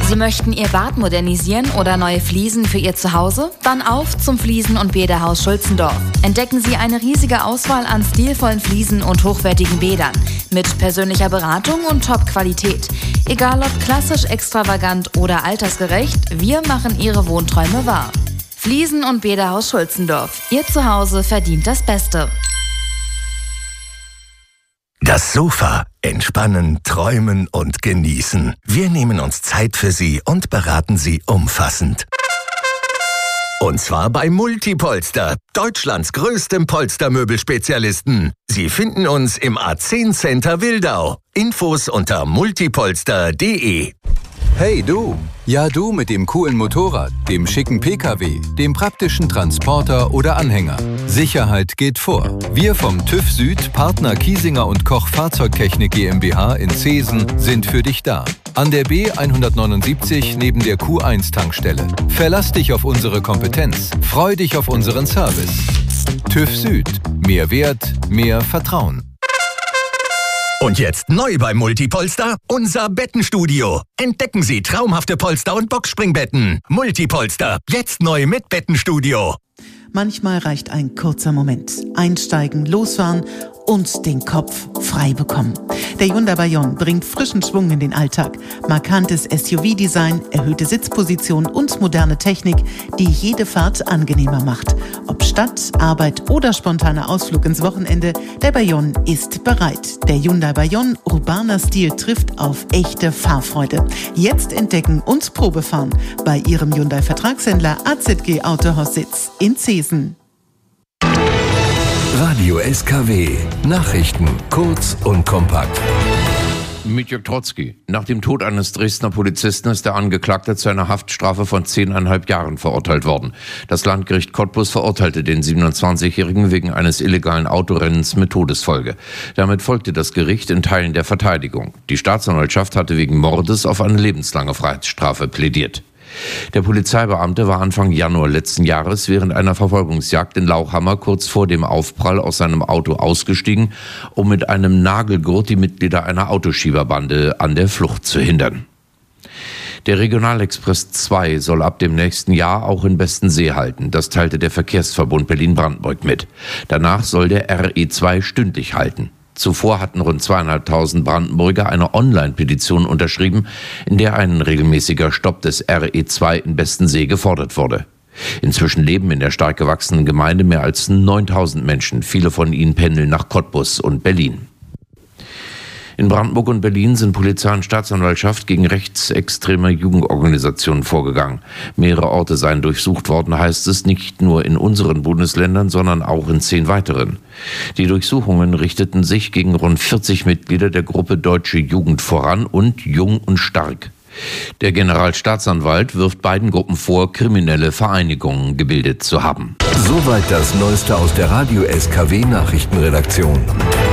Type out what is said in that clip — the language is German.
Sie möchten Ihr Bad modernisieren oder neue Fliesen für Ihr Zuhause? Dann auf zum Fliesen- und Bäderhaus Schulzendorf. Entdecken Sie eine riesige Auswahl an stilvollen Fliesen und hochwertigen Bädern. Mit persönlicher Beratung und Top-Qualität. Egal ob klassisch, extravagant oder altersgerecht, wir machen Ihre Wohnträume wahr. Fliesen- und Bäderhaus Schulzendorf. Ihr Zuhause verdient das Beste. Das Sofa. Entspannen, träumen und genießen. Wir nehmen uns Zeit für Sie und beraten Sie umfassend. Und zwar bei Multipolster, Deutschlands größtem Polstermöbelspezialisten. Sie finden uns im A10 Center Wildau. Infos unter multipolster.de. Hey du! Ja du mit dem coolen Motorrad, dem schicken PKW, dem praktischen Transporter oder Anhänger. Sicherheit geht vor. Wir vom TÜV Süd, Partner Kiesinger und Koch Fahrzeugtechnik GmbH in Zeesen sind für dich da. An der B179 neben der Q1-Tankstelle. Verlass dich auf unsere Kompetenz. Freu dich auf unseren Service. TÜV Süd. Mehr Wert, mehr Vertrauen. Und jetzt neu bei Multipolster, unser Bettenstudio. Entdecken Sie traumhafte Polster- und Boxspringbetten. Multipolster, jetzt neu mit Bettenstudio. Manchmal reicht ein kurzer Moment. Einsteigen, losfahren und den Kopf frei bekommen. Der Hyundai Bayon bringt frischen Schwung in den Alltag. Markantes SUV-Design, erhöhte Sitzposition und moderne Technik, die jede Fahrt angenehmer macht. Ob Stadt, Arbeit oder spontaner Ausflug ins Wochenende, der Bayon ist bereit. Der Hyundai Bayon, urbaner Stil, trifft auf echte Fahrfreude. Jetzt entdecken und Probefahren bei Ihrem Hyundai-Vertragshändler AZG Autohaus Sitz in Zeesen. Radio SKW. Nachrichten kurz und kompakt. Mit Jörg Trotzki. Nach dem Tod eines Dresdner Polizisten ist der Angeklagte zu einer Haftstrafe von 10,5 Jahren verurteilt worden. Das Landgericht Cottbus verurteilte den 27-Jährigen wegen eines illegalen Autorennens mit Todesfolge. Damit folgte das Gericht in Teilen der Verteidigung. Die Staatsanwaltschaft hatte wegen Mordes auf eine lebenslange Freiheitsstrafe plädiert. Der Polizeibeamte war Anfang Januar letzten Jahres während einer Verfolgungsjagd in Lauchhammer kurz vor dem Aufprall aus seinem Auto ausgestiegen, um mit einem Nagelgurt die Mitglieder einer Autoschieberbande an der Flucht zu hindern. Der Regionalexpress 2 soll ab dem nächsten Jahr auch in Bestensee halten. Das teilte der Verkehrsverbund Berlin-Brandenburg mit. Danach soll der RE2 stündlich halten. Zuvor hatten rund 2.500 Brandenburger eine Online-Petition unterschrieben, in der ein regelmäßiger Stopp des RE2 in Bestensee gefordert wurde. Inzwischen leben in der stark gewachsenen Gemeinde mehr als 9.000 Menschen. Viele von ihnen pendeln nach Cottbus und Berlin. In Brandenburg und Berlin sind Polizei und Staatsanwaltschaft gegen rechtsextreme Jugendorganisationen vorgegangen. Mehrere Orte seien durchsucht worden, heißt es, nicht nur in unseren Bundesländern, sondern auch in 10 weiteren. Die Durchsuchungen richteten sich gegen rund 40 Mitglieder der Gruppe Deutsche Jugend voran und Jung und Stark. Der Generalstaatsanwalt wirft beiden Gruppen vor, kriminelle Vereinigungen gebildet zu haben. Soweit das Neueste aus der Radio SKW Nachrichtenredaktion.